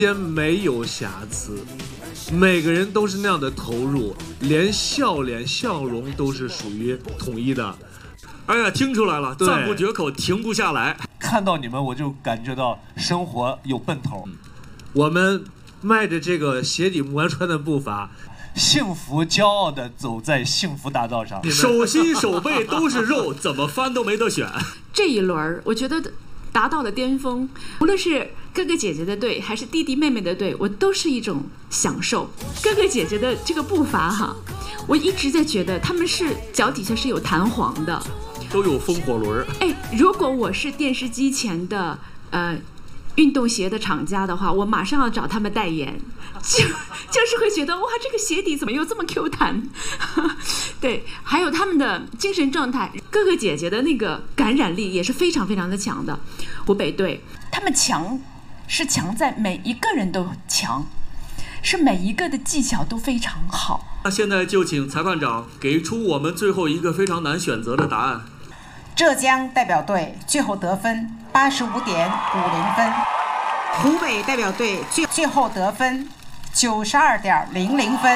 间没有瑕疵，每个人都是那样的投入，连笑脸笑容都是属于统一的。 哎呀，听出来了，赞不绝口，停不下来。 看到你们，我就感觉到生活有奔头。 我们迈着这个鞋底磨穿的步伐， 幸福骄傲地走在幸福大道上， 手心手背都是肉，怎么翻都没得选。 这一轮我觉得达到了巅峰，无论是哥哥姐姐的队还是弟弟妹妹的队，我都是一种享受。哥哥姐姐的这个步伐哈，我一直在觉得他们是脚底下是有弹簧的， 都有风火轮。 哎，如果我是电视机前的运动鞋的厂家的话，我马上要找他们代言，就是会觉得哇，这个鞋底怎么又这么 Q 弹？对，还有他们的精神状态，哥哥姐姐的那个感染力也是非常非常的强的。湖北队，他们强是强在每一个人都强，是每一个的技巧都非常好。 那现在就请裁判长给出我们最后一个非常难选择的答案。 浙江代表队最后得分85.50分，湖北代表队最后得分92.00分。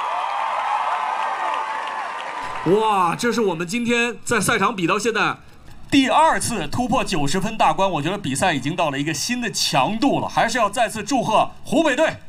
哇，这是我们今天在赛场比到现在第2次突破90分大关，我觉得比赛已经到了一个新的强度了，还是要再次祝贺湖北队。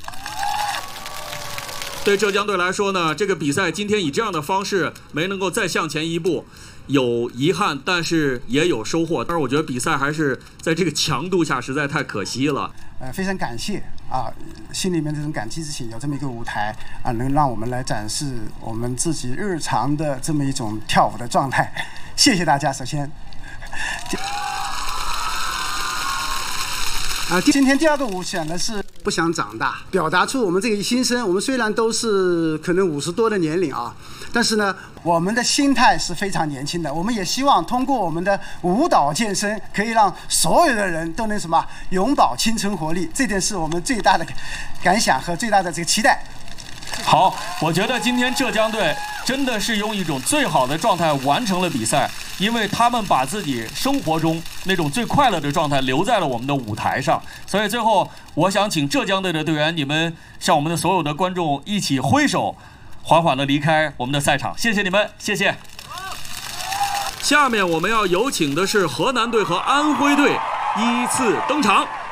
对浙江队来说呢，这个比赛今天以这样的方式没能够再向前一步，有遗憾，但是也有收获。但是我觉得比赛还是在这个强度下实在太可惜了。 非常感谢啊，心里面这种感激之情，有这么一个舞台啊，能让我们来展示我们自己日常的这么一种跳舞的状态。谢谢大家。首先，今天第2个舞选的是不想长大，表达出我们这个心声。我们虽然都是可能50多的年龄啊，但是呢，我们的心态是非常年轻的。我们也希望通过我们的舞蹈健身，可以让所有的人都能永葆青春活力。这点是我们最大的感想和最大的这个期待。 好，我觉得今天浙江队真的是用一种最好的状态完成了比赛，因为他们把自己生活中那种最快乐的状态留在了我们的舞台上。所以最后，我想请浙江队的队员，你们向我们的所有的观众一起挥手，缓缓地离开我们的赛场。谢谢你们，谢谢。 下面我们要有请的是河南队和安徽队依次登场。